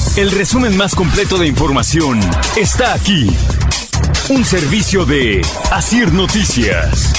El resumen más completo de información está aquí. Un servicio de Asir Noticias.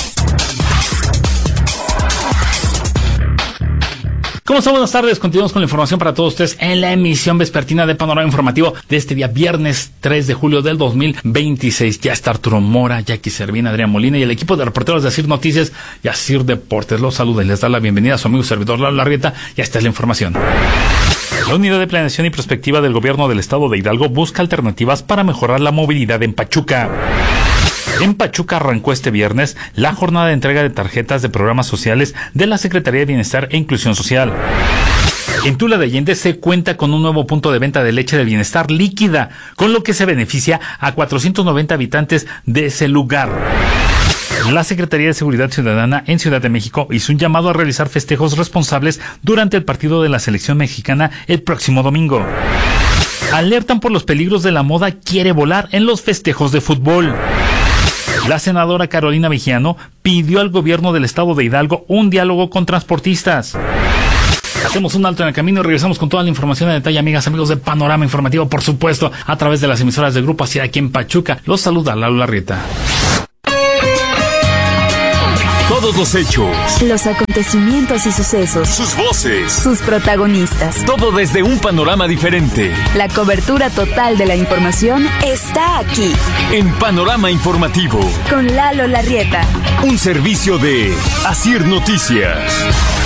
¿Cómo están? Buenas tardes. Continuamos con la información para todos ustedes en la emisión vespertina de Panorama Informativo de este día viernes 3 de julio del 2026. Ya está Arturo Mora, Jackie Servín, Adrián Molina y el equipo de reporteros de Asir Noticias y Asir Deportes. Los saluda y les da la bienvenida a su amigo servidor Lalo Larrieta. Y esta es la información. La Unidad de Planeación y Prospectiva del Gobierno del Estado de Hidalgo busca alternativas para mejorar la movilidad en Pachuca. En Pachuca arrancó este viernes la jornada de entrega de tarjetas de programas sociales de la Secretaría de Bienestar e Inclusión Social. En Tula de Allende se cuenta con un nuevo punto de venta de leche de bienestar líquida, con lo que se beneficia a 490 habitantes de ese lugar. La Secretaría de Seguridad Ciudadana en Ciudad de México hizo un llamado a realizar festejos responsables durante el partido de la selección mexicana el próximo domingo. Alertan por los peligros de la moda quiere volar en los festejos de fútbol. La senadora Carolina Vigiano pidió al gobierno del estado de Hidalgo un diálogo con transportistas. Hacemos un alto en el camino y regresamos con toda la información en detalle, amigas, amigos de Panorama Informativo, por supuesto, a través de las emisoras del Grupo Asir aquí en Pachuca. Los saluda Lalo Larrieta. Todos los hechos, los acontecimientos y sucesos, sus voces, sus protagonistas. Todo desde un panorama diferente. La cobertura total de la información está aquí. En Panorama Informativo. Con Lalo Larrieta. Un servicio de Asir Noticias.